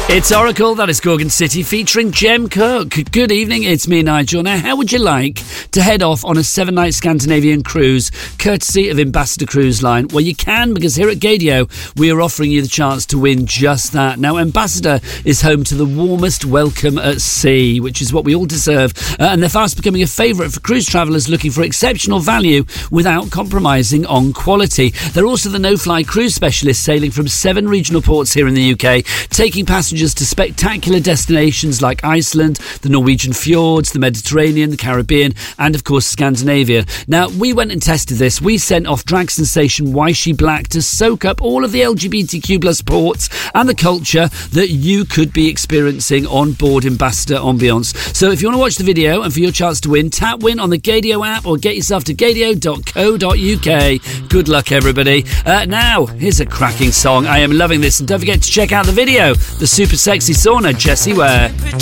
It's Oracle, that is Gorgon City, featuring Jem Cook. Good evening, it's me, Nigel. Now, how would you like to head off on a 7-night Scandinavian cruise, courtesy of Ambassador Cruise Line? Well, you can, because here at Gadio, we are offering you the chance to win just that. Now, Ambassador is home to the warmest welcome at sea, which is what we all deserve, and they're fast becoming a favourite for cruise travellers looking for exceptional value without compromising on quality. They're also the no-fly cruise specialist, sailing from 7 regional ports here in the UK, taking passengers to spectacular destinations like Iceland, the Norwegian fjords, the Mediterranean, the Caribbean, and of course Scandinavia. Now, we went and tested this. We sent off drag sensation Waishi Black to soak up all of the LGBTQ plus ports and the culture that you could be experiencing on board Ambassador Ambiance. So if you want to watch the video and for your chance to win, tap win on the Gadio app or get yourself to gadio.co.uk. Good luck, everybody. Now, here's a cracking song. I am loving this, and don't forget to check out the video. The super sexy sauna, Jessie Ware.